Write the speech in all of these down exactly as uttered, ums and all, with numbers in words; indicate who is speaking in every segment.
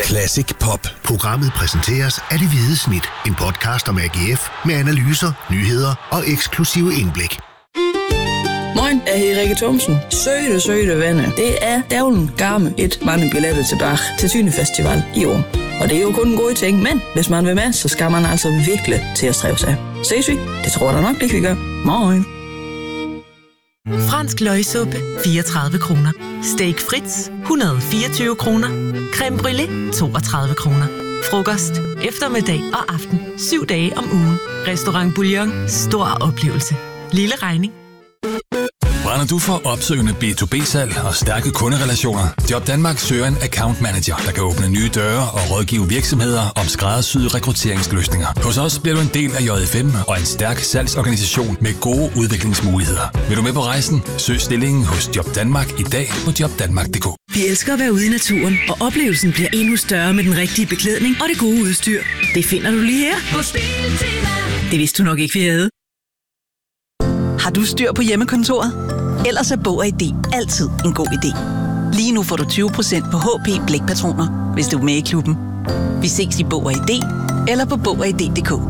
Speaker 1: Classic Pop. Programmet præsenteres af Det Hvide Snit. En podcast om A G F med analyser, nyheder og eksklusive indblik.
Speaker 2: Moin, jeg hedder Rikke Thomsen. Søde, søde venner. Det er dævlen garme et mange billetter tilbage til Tyne Festival i år. Og det er jo kun en god ting, men hvis man vil med, så skal man altså virkelig til at stræve sig. Ses vi? Det tror jeg nok, det vi gør. Moin.
Speaker 3: Fransk løgsuppe, fireogtredive kroner. Steak Fritz, et hundrede og fireogtyve kroner. Creme brûlée, toogtredive kroner. Frokost, eftermiddag og aften. Syv dage om ugen. Restaurant Bouillon. Stor oplevelse. Lille regning.
Speaker 4: Brænder du for opsøgende B to B-salg og stærke kunderelationer? Job Danmark søger en account manager, der kan åbne nye døre og rådgive virksomheder om skræddersyede rekrutteringsløsninger. Hos os bliver du en del af J F M og en stærk salgsorganisation med gode udviklingsmuligheder. Vil du med på rejsen? Søg stillingen hos Job Danmark i dag på job danmark punktum d k.
Speaker 5: Vi elsker at være ude i naturen, og oplevelsen bliver endnu større med den rigtige beklædning og det gode udstyr. Det finder du lige her. Det vidste du nok ikke, vi havde.
Speaker 6: Har du styr på hjemmekontoret? Ellers er Bog og I D altid en god idé. Lige nu får du tyve procent på H P blækpatroner, hvis du er med i klubben. Vi ses i Bog og I D eller på bog og i d punktum d k.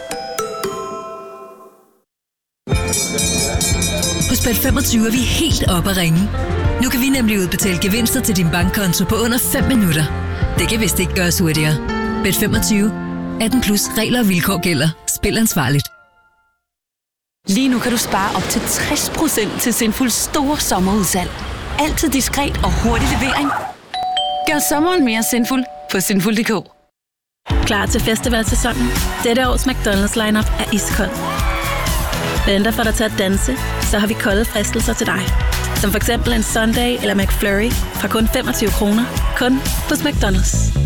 Speaker 5: Hos Bet femogtyve er vi helt oppe at ringe. Nu kan vi nemlig udbetale gevinster til din bankkonto på under fem minutter. Det kan vist ikke gøres hurtigere. Bet femogtyve. atten plus regler og vilkår gælder. Spil ansvarligt.
Speaker 7: Lige nu kan du spare op til tres procent til Sinfuls store sommerudsalg. Altid diskret og hurtig levering. Gør sommeren mere sinful på sinful punktum d k.
Speaker 8: Klar til festivalsæsonen? Dette års McDonald's lineup er iskold. Venter for dig til at danse, så har vi kolde fristelser til dig. Som for eksempel en Sundae eller McFlurry fra kun femogtyve kroner. Kun hos McDonald's.